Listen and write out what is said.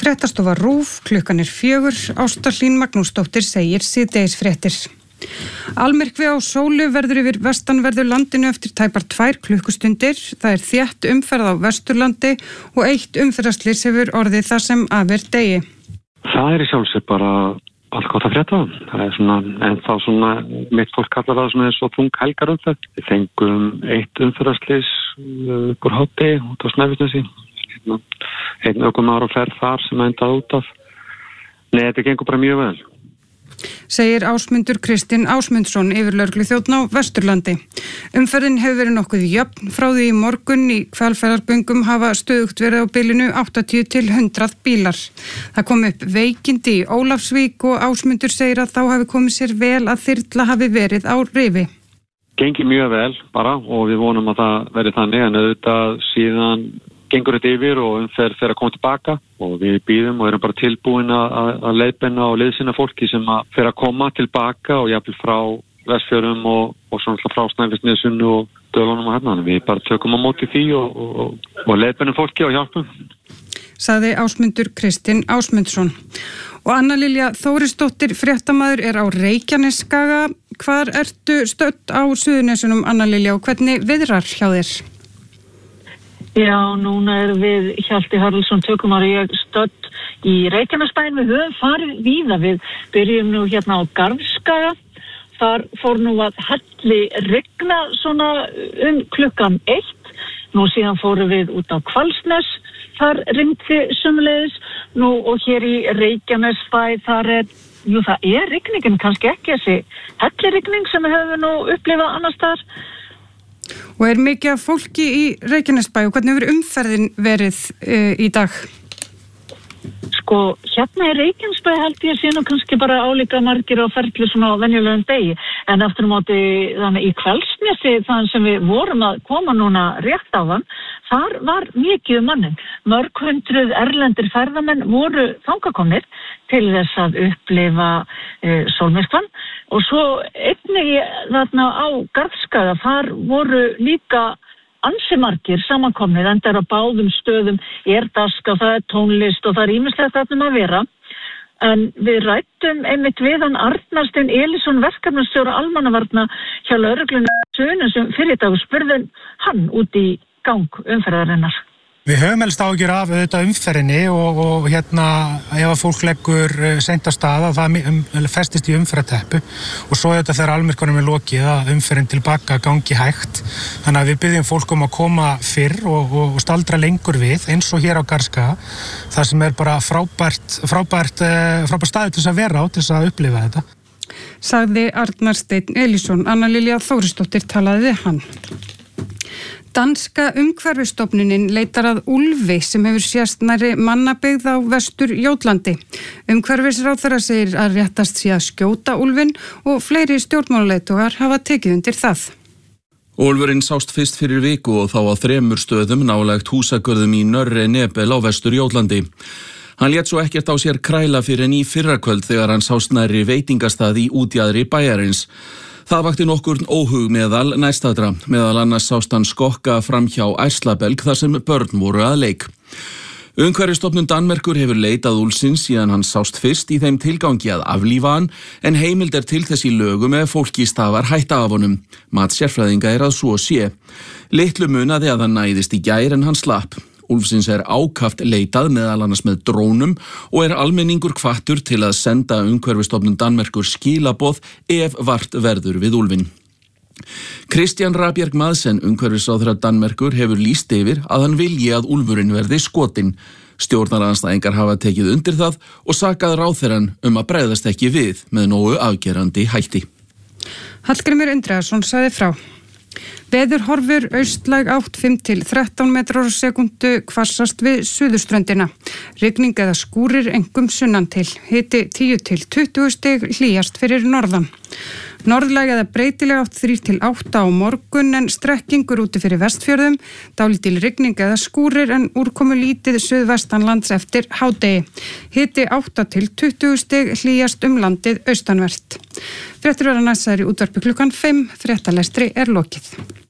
Fréttastofa RÚV, klukkan 4, Ásta Hlín Magnúsdóttir segir síðdegisfréttir. Almyrkvi á sólu verður yfir vestanverðu landinu eftir tæpar 2 klukkustundir. Það þétt umferð á Vesturlandi og 1 umferðarslys hefur orðið það sem af degi. Það í sjálfsög bara allt gott að frétta. Það svona, en þá svona, mitt fólk kallar það svona eins og þung helgarumferð. Við fengum 1 umferðarslys upp úr hádegi út á Snæfellsnesi. Einn ökumaður á ferð þar sem endaði út af. Nei, þetta gengur bara mjög vel. Segir Ásmundur Kristinn Ásmundsson, yfirlögregluþjónn á Vesturlandi. Umferðin hefur verið nokkuð jöfn frá því í morgun. Í Hvalfjarðargöngum hafa stöðugt verið á bilinu 80 til 100 bílar. Það kom upp veikindi í Ólafsvík og Ásmundur segir að þá hafi komið sér vel að þyrla hafi verið á rifi. Gengi mjög vel bara og við vonum að það verði þannig, en auðvitað síðan gengur þetta yfir og umferð fer að koma tilbaka og við bíðum og erum bara tilbúin að leiðbeina og liðsinna fólki sem að fer að koma tilbaka og jafnvel frá Vestfjörðum og svona frá Snæfellsnesinu og Dölunum og hérna. Við bara tökum á móti því og leiðbeinum fólki og hjálpum. Sagði Ásmundur Kristinn Ásmundsson. Og Anna Lilja Þórisdóttir, fréttamaður, á Reykjanesskaga. Hvar ertu stödd á Suðurnesunum, Anna Lilja, og hvernig viðrar hjá þér? Já, núna við Hjalti Haraldsson tökumar og ég stödd í Reykjanesbæinn. Við höfum farið víða. Við byrjum nú hérna á Garðskaga. Þar fór nú að helli rigna svona klukkan 1. Nú síðan fórum við út á Hvalsnes. Þar rigndi sömuleiðis. Nú og hér í Reykjanesbæ það rigningin kannski ekki þessi hellirigning sem við höfum nú upplifað annars þar. Og mikið af fólki í Reykjanesbæ og hvernig hefur umferðin verið í dag? Sko, hérna í Reykjanesbæ held ég sé nú kannski bara álíka margir á ferli svona á venjulegum degi, en aftur á móti þannig í Hvalsnesi þann sem við vorum að koma núna rétt áðan, þar var mikið manning. Mörg hundruð erlendir ferðamenn voru þangakomnir til þess að upplifa sólmyrkvann og svo einnig þarna á Garðskaga, þar voru líka ansi margir samankomnir, enda á báðum stöðum daska, það tónlist og það ýmislegt þarna að vera. En við ræddum einmitt við hann Arnar Stein Elísson, verkefnastjóra almannavarna hjá lögreglunni Suðurnesjum fyrir dag og spurðum hann út í gang umferðarinnar. Við höfum helst áhyggjur af auðvitað umferðinni og hérna ef að fólk leggur seint á stað að það festist í umferðarteppu og svo auðvitað þegar almyrkvanum lokið að umferðin tilbaka gangi hægt. Þannig að við byggjum fólk að koma fyrr og staldra lengur við eins og hér á Garðskaga. Það sem bara frábært staður til þess að vera á, til þess að upplifa þetta. Sagði Arnar Steinn Elísson. Anna Lilja Þórisdóttir talaði við hann. Danska umhverfisstofnunin leitar að úlfi sem hefur sést nærri mannabyggð á Vestur-Jótlandi. Umhverfisráðherra segir að réttast sé að skjóta úlfinn og fleiri stjórnmálaleiðtogar hafa tekið undir það. Úlfurinn sást fyrst fyrir viku og þá á 3 stöðum nálægt húsagörðum í Nörre Nebel á Vestur-Jótlandi. Hann lét svo ekkert á sér kræla fyrir en í fyrrakvöld þegar hann sást nærri veitingastað í útjaðri bæjarins. Það vakti nokkurn óhug meðal nærstaddra, meðal annars sást hann skokka framhjá Ærslabelg þar sem börn voru að leik. Umhverfisstofnun Danmerkur hefur leitað úlfsins síðan hann sást fyrst í þeim tilgangi að aflífa hann, en heimild til þess í lögum ef fólki stafar hætta af honum. Mat sérfræðinga að svo sé. Litlu munaði að hann næðist í gær en hann slapp. Úlfsins ákaft leitað meðal annars með drónum og almenningur hvattur til að senda umhverfisstofnun Danmerkur skilaboð ef vart verður við úlfinn. Kristján Rabjerg Madsen, umhverfisráðherra Danmerkur, hefur lýst yfir að hann vilji að úlfurinn verði skotinn. Stjórnarandstæðingar hafa tekið undir það og sakað ráðherrann að bregðast ekki við með nógu afgerandi hætti. Hallgrímur Indriðason sagði frá. Veður horfur austlæg átt 5 til 13 metrar á sekundu, hvassast við suðurströndina. Rigning eða skúrir engum sunnan til. Hiti 10 til 20 stig, hlýjast fyrir norðan. Norðlæg eða breytileg átt 3 til 8 á morgun en strekkingur úti fyrir Vestfjörðum. Dálítil rigning eða skúrir en úrkomu lítið suðvestanlands eftir hádegi. Hiti 8 til 20 stig, hlýjast landið austanvert. Fréttir verða næst í útvarpi klukkan 5, fréttalestri lokið.